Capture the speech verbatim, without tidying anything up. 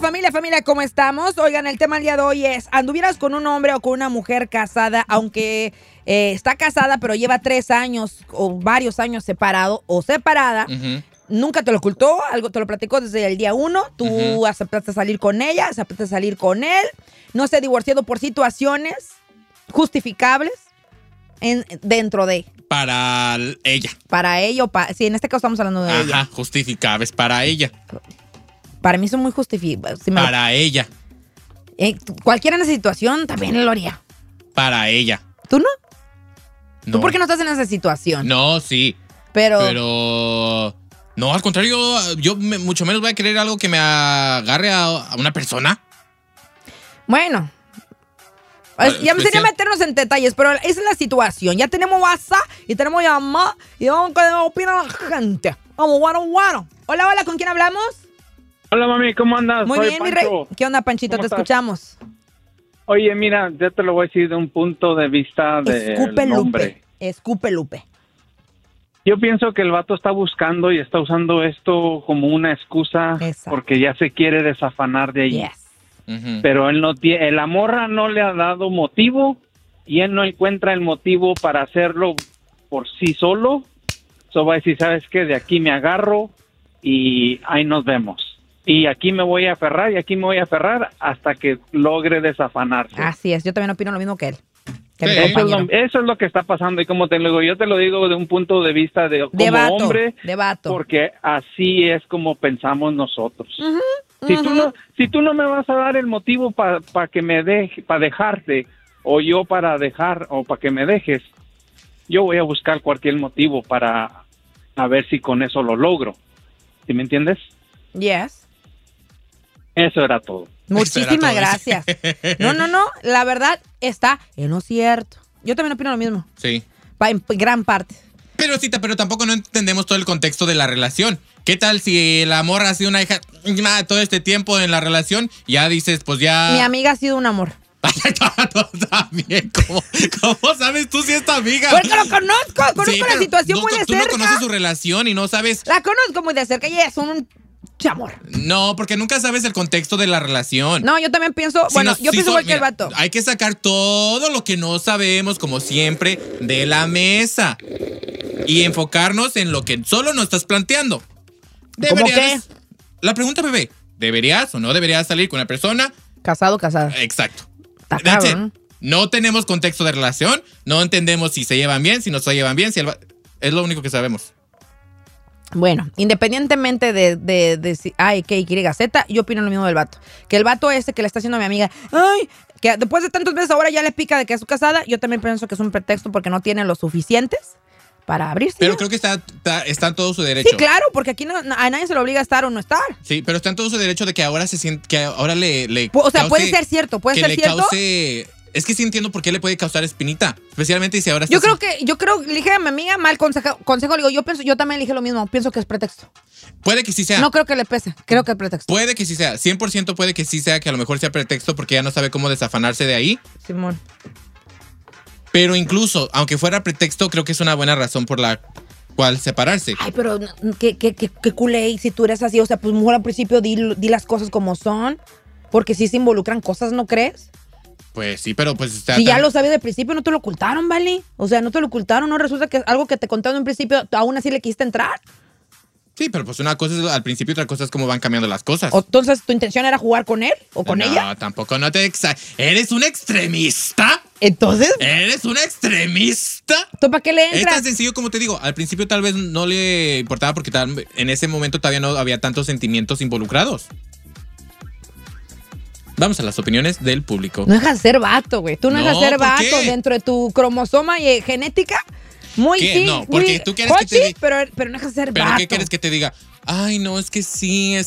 familia, familia, ¿cómo estamos? Oigan, el tema del día de hoy es, ¿anduvieras con un hombre o con una mujer casada, aunque eh, está casada, pero lleva tres años o varios años separado o separada? Uh-huh. Nunca te lo ocultó, algo te lo platicó desde el día uno, tú uh-huh. aceptaste salir con ella, aceptaste salir con él, no se ha divorciado por situaciones justificables en, dentro de... Para ella. Para ella o para... Sí, en este caso estamos hablando de Ajá, ella. Ajá, justificables para ella. Para mí son muy justificables. Si para lo... ella. Eh, cualquiera en esa situación también lo haría. Para ella. ¿Tú no? No. ¿Tú por qué no estás en esa situación? No, sí. Pero... Pero... No, al contrario, yo, yo me, mucho menos voy a querer algo que me agarre a, a una persona. Bueno... Ya me sería meternos en detalles, pero esa es la situación. Ya tenemos WhatsApp y tenemos llamada y vamos a ver qué opina la gente. Vamos, bueno, bueno. Hola, hola, ¿con quién hablamos? Hola, mami, ¿cómo andas? Muy Soy bien, Pancho. mi rey. ¿Qué onda, Panchito? Te estás? escuchamos. Oye, mira, ya te lo voy a decir de un punto de vista del Escupe hombre. Lupe. Escupe Lupe. Yo pienso que el vato está buscando y está usando esto como una excusa. Exacto. Porque ya se quiere desafanar de ahí. Yes. Uh-huh. Pero él no tiene, la morra no le ha dado motivo y él no encuentra el motivo para hacerlo por sí solo. So va a decir, ¿sabes qué? De aquí me agarro y ahí nos vemos. Y aquí me voy a aferrar y aquí me voy a aferrar hasta que logre desafanarse. Así es, yo también opino lo mismo que él. Sí. Eso, es lo, eso es lo que está pasando y como te lo digo, yo te lo digo de un punto de vista de como de vato, hombre, de vato. Porque así es como pensamos nosotros. Uh-huh, si uh-huh. tú no, si tú no me vas a dar el motivo para pa que me deje, para dejarte, o yo para dejar, o para que me dejes, yo voy a buscar cualquier motivo para a ver si con eso lo logro. ¿Sí me entiendes? Yes. Eso era todo. Muchísimas gracias. No, no, no. La verdad está en lo cierto. Yo también opino lo mismo. Sí. En gran parte. Pero cita, pero tampoco no entendemos todo el contexto de la relación. ¿Qué tal si la morra ha sido una hija todo este tiempo en la relación? Ya dices, pues ya... Mi amiga ha sido un amor. También, ¿cómo, ¿cómo sabes tú si es tu amiga? Porque lo conozco, conozco sí, la situación no, muy de tú cerca. Tú no conoces su relación y no sabes... La conozco muy de cerca y es un... amor. No, porque nunca sabes el contexto de la relación. No, yo también pienso, si bueno, no, yo si pienso igual so, que mira, el vato. Hay que sacar todo lo que no sabemos, como siempre, de la mesa. Y enfocarnos en lo que solo nos estás planteando. ¿Cómo qué? La pregunta, bebé, ¿deberías o no deberías salir con una persona? Casado o casada. Exacto. Está cabrón. No tenemos contexto de relación, no entendemos si se llevan bien, si no se llevan bien, si el... es lo único que sabemos. Bueno, independientemente de, de, de si hay que Y Z, yo opino lo mismo del vato. Que el vato ese que le está haciendo a mi amiga, ay, que después de tantos meses ahora ya le pica de que es su casada, yo también pienso que es un pretexto porque no tiene lo suficientes para abrirse. Pero creo que está, está, está en todo su derecho. Sí, claro, porque aquí no, a nadie se le obliga a estar o no estar. Sí, pero está en todo su derecho de que ahora se siente, que ahora le, le O sea, cause, puede ser cierto, puede que ser le cierto. Cause, es que sí entiendo por qué le puede causar espinita, especialmente si ahora está... Yo creo que, yo creo, le dije a mi amiga, mal consejo, consejo, le digo, yo pienso, yo también le dije lo mismo, pienso que es pretexto. Puede que sí sea. No creo que le pese, creo que es pretexto. Puede que sí sea, cien por ciento puede que sí sea, que a lo mejor sea pretexto porque ya no sabe cómo desafanarse de ahí. Simón. Pero incluso, aunque fuera pretexto, creo que es una buena razón por la cual separarse. Ay, pero qué, qué, qué, qué culé, si tú eres así, o sea, pues mejor al principio di, di las cosas como son, porque sí se involucran cosas, ¿no crees? Pues sí, pero pues... Está si tan... ya lo sabías de principio, no te lo ocultaron, ¿vale? O sea, no te lo ocultaron, ¿no? Resulta que algo que te contaron en un principio, aún así le quisiste entrar. Sí, pero pues una cosa es al principio, otra cosa es cómo van cambiando las cosas. O, entonces, ¿tu intención era jugar con él o con no, ella? No, tampoco, no te... Exa... ¿Eres un extremista? ¿Entonces? ¿Eres un extremista? ¿Tú para qué le entras? Es tan sencillo como te digo, al principio tal vez no le importaba porque tal, en ese momento todavía no había tantos sentimientos involucrados. Vamos a las opiniones del público. No dejas de ser vato, güey. Tú no, no dejas de ser vato qué? dentro de tu cromosoma y genética. Muy ¿Qué? sí. No, porque muy, tú quieres oh, que te sí, pero, pero no dejas de ser ¿Pero vato. qué quieres que te diga? Ay, no, es que sí, es